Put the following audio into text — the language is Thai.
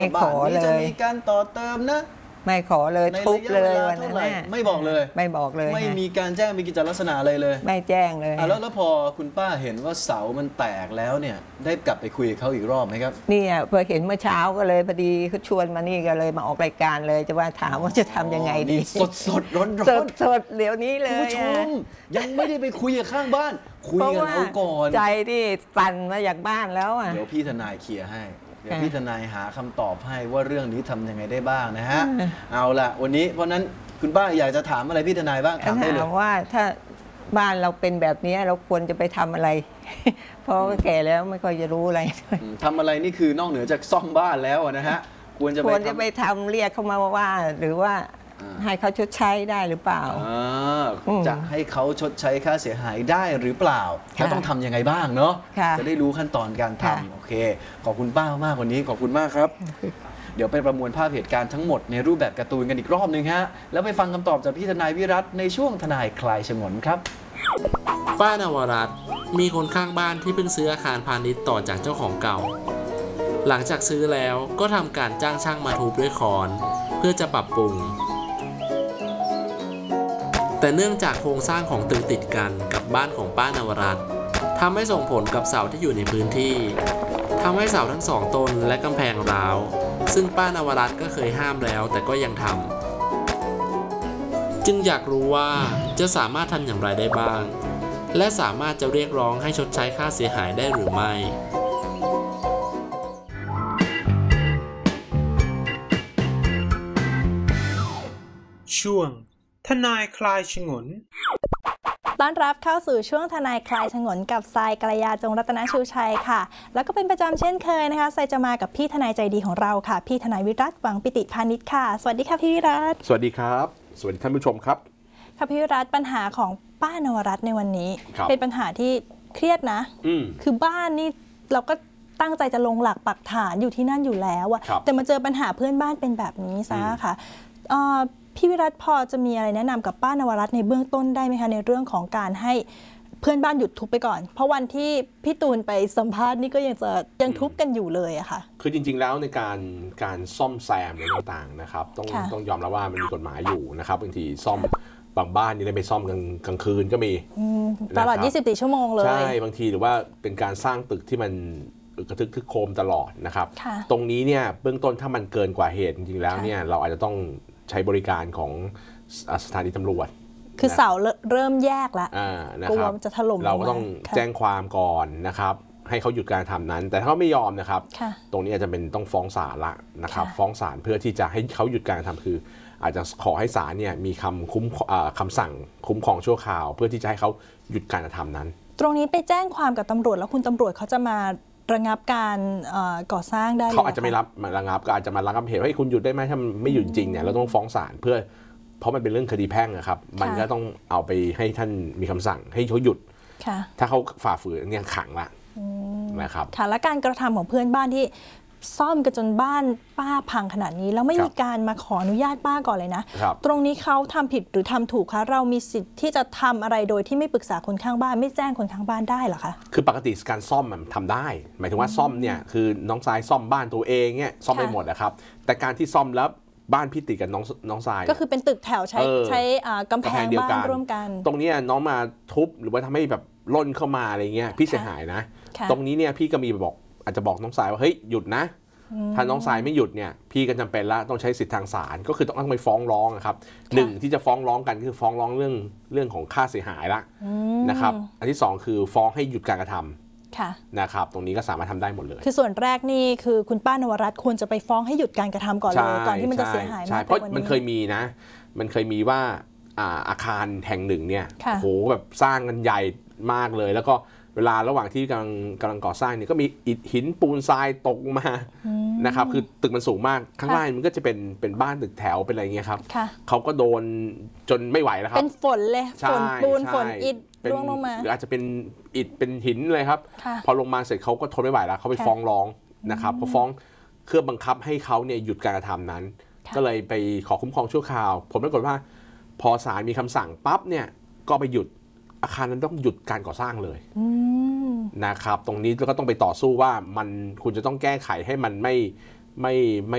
บ้านนี้จะมีการต่อเติมนะไม่ขอเลยทุบเลยวันนั้นไม่บอกเลยไม่มีการแจ้งมีกิจลักษณะอะไรเลยไม่แจ้งเลยแล้วพอคุณป้าเห็นว่าเสามันแตกแล้วเนี่ยได้กลับไปคุยกับเขาอีกรอบไหมครับนี่พอเห็นเมื่อเช้าก็เลยพอดีเขาชวนมานี่ก็เลยมาออกรายการเลยจะว่าถามว่าจะทำยังไงดีสดร้อนเดี๋ยวนี้เลยคุณผู้ชมยังไม่ได้ไปคุยกับข้างบ้านคุยกันเอาก่อนใจที่สั่นมาจากบ้านแล้วเดี๋ยวพี่ทนายเคลียร์ให้เดี๋ยวพี่ทนายหาคำตอบให้ว่าเรื่องนี้ทำยังไงได้บ้างนะฮะเอาล่ะวันนี้เพราะนั้นคุณป้าอยากจะถามอะไรพี่ทนายบ้างถามได้เลยว่าถ้าบ้านเราเป็นแบบนี้เราควรจะไปทำอะไรเพราะแก่แล้วไม่ค่อยจะรู้อะไรทำอะไรนี่คือนอกเหนือจากซ่อมบ้านแล้วนะฮะควรจะไปทำเรียกเขามาว่าหรือว่าให้เขาชดใช้ได้หรือเปล่าจะให้เขาชดใช้ค่าเสียหายได้หรือเปล่าแล้วต้องทำยังไงบ้างเนาะจะได้รู้ขั้นตอนการทำโอเคขอบคุณป้ามากวันนี้ขอบคุณมากครับเดี๋ยวไปประมวลภาพเหตุการณ์ทั้งหมดในรูปแบบการ์ตูนกันอีกรอบนึงฮะแล้วไปฟังคำตอบจากพี่ทนายวิรัตในช่วงทนายคลายฉงนครับป้านวรัตน์มีคนข้างบ้านที่เพิ่งซื้ออาคารพาณิชย์ต่อจากเจ้าของเก่าหลังจากซื้อแล้วก็ทำการจ้างช่างมาทุบด้วยค้อนเพื่อจะปรับปรุงแต่เนื่องจากโครงสร้างของตึกติดกันกับบ้านของป้านวรัตน์ทำให้ส่งผลกับเสาที่อยู่ในพื้นที่ทำให้เสาทั้งสองต้นและกำแพงร้าวซึ่งป้านวรัตน์ก็เคยห้ามแล้วแต่ก็ยังทำจึงอยากรู้ว่าจะสามารถทำอย่างไรได้บ้างและสามารถจะเรียกร้องให้ชดใช้ค่าเสียหายได้หรือไม่ช่วงทนายคลายฉงนต้อนรับเข้าสู่ช่วงทนายคลายฉงนกับทรายกัลยาจงรัตนชูชัยค่ะแล้วก็เป็นประจำเช่นเคยนะคะทรายจะมากับพี่ทนายใจดีของเราค่ะพี่ทนายวิรัตหวังปิติพานิชค่ะสวัสดีค่ะพี่วิรัตสวัสดีครับสวัสดีท่านผู้ชมครับค่ะพี่วิรัตปัญหาของป้านวรัตน์ในวันนี้เป็นปัญหาที่เครียดนะคือบ้านนี่เราก็ตั้งใจจะลงหลักปักฐานอยู่ที่นั่นอยู่แล้วอะแต่มาเจอปัญหาเพื่อนบ้านเป็นแบบนี้ซะค่ะพี่วิรัตพอจะมีอะไรแนะนำกับป้านวรัตน์ในเบื้องต้นได้ไหมคะในเรื่องของการให้เพื่อนบ้านหยุดทุบไปก่อนเพราะวันที่พี่ตูนไปสัมภาษณ์นี่ก็ยังทุบกันอยู่เลยอะค่ะคือจริงๆแล้วในการซ่อมแซมอะไรต่างๆนะครับต้องยอมรับว่ามันมีกฎหมายอยู่นะครับบางทีซ่อมบางบ้านนี่ได้ไปซ่อมกลางคืนก็มีตลอด24ชั่วโมงเลยใช่บางทีหรือว่าเป็นการสร้างตึกที่มันกระทึกทึกโครมตลอดนะครับตรงนี้เนี่ยเบื้องต้นถ้ามันเกินกว่าเหตุจริงๆแล้วเนี่ยเราอาจจะต้องใช้บริการของสถานีตำรวจคือเสาเริ่มแยกแล้วกลัวจะถล่มเราก็ต้องแจ้งความก่อนนะครับให้เขาหยุดการทำนั้น แต่ถ้าเขาไม่ยอมนะครับตรงนี้อาจจะเป็นต้องฟ้องศาลละนะครับฟ้องศาลเพื่อที่จะให้เขาหยุดการทำคืออาจจะขอให้ศาลเนี่ยมีคำสั่งคุ้มครองชั่วคราวเพื่อที่จะให้เขาหยุดการกระทำนั้นตรงนี้ไปแจ้งความกับตำรวจแล้วคุณตำรวจเขาจะมาระงับการก่อสร้างได้เขาอาจจะไม่รับมาระงับก็อาจจะมาระงับเหตุให้คุณหยุดได้ไหมถ้าไม่หยุดจริงเนี่ยเราต้องฟ้องศาลเพื่อเพราะมันเป็นเรื่องคดีแพ่งนะครับมันก็ต้องเอาไปให้ท่านมีคำสั่งให้เขาหยุดถ้าเขาฝ่าฝืนเนี่ยขังละนะครับค่ะและการกระทำของเพื่อนบ้านที่ซ่อมกันจนบ้านป้าพังขนาดนี้แล้วไม่มีการมาขออนุญาตป้าก่อนเลยนะตรงนี้เขาทำผิดหรือทำถูกคะเรามีสิทธิ์ที่จะทำอะไรโดยที่ไม่ปรึกษาคนข้างบ้านไม่แจ้งคนข้างบ้านได้หรอคะคือปกติการซ่อมมันทำได้หมายถึงว่าซ่อมเนี่ยคือน้องทรายซ่อมบ้านตัวเองเนี่ยซ่อมได้หมดนะครับแต่การที่ซ่อมแล้วบ้านพี่ติดกับน้องทรายก็คือเป็นตึกแถวใช้กำแพงบ้านร่วมกันตรงนี้น้องมาทุบหรือว่าทำให้แบบล่นเข้ามาอะไรเงี้ยพี่เสียหายนะตรงนี้เนี่ยพี่ก็มีบอกอาจจะบอกน้องทรายว่าเฮ้ยหยุดนะถ้าน้องทรายไม่หยุดเนี่ยพี่ก็จำเป็นละต้องใช้สิทธิทางศาลก็คือต้องไปฟ้องร้องนะครับหนึ่งที่จะฟ้องร้องกันคือฟ้องร้องเรื่องของค่าเสียหายละนะครับอันที่สองคือฟ้องให้หยุดการกระทำนะครับตรงนี้ก็สามารถทำได้หมดเลยคือส่วนแรกนี่คือคุณป้านวรัตน์ควรจะไปฟ้องให้หยุดการกระทำก่อนเลยก่อนที่มันจะเสียหายมากเพราะมันเคยมีนะมันเคยมีว่าอาคารแห่งหนึ่งเนี่ยโหแบบสร้างกันใหญ่มากเลยแล้วก็เวลาระหว่างที่กำลังก่อสร้างเนี่ยก็มีอิฐหินปูนทรายตกมานะครับคือตึกมันสูงมากข้างล่างมันก็จะเป็นบ้านตึกแถวเป็นอะไรเงี้ยครับเขาก็โดนจนไม่ไหวแล้วครับเป็นฝนเลยฝนปูนฝนอิฐร่วงลงมาหรืออาจจะเป็นอิฐเป็นหินเลยครับพอลงมาเสร็จเขาก็ทนไม่ไหวแล้วเขาไปฟ้องร้องนะครับเขาฟ้องเพื่อบังคับให้เขาเนี่ยหยุดการกระทำนั้นก็เลยไปขอคุ้มครองชั่วคราวผลปรากฏว่าพอศาลมีคำสั่งปั๊บเนี่ยก็ไปหยุดอาคารนั้นต้องหยุดการก่อสร้างเลยนะครับตรงนี้ก็ต้องไปต่อสู้ว่ามันคุณจะต้องแก้ไขให้มันไม่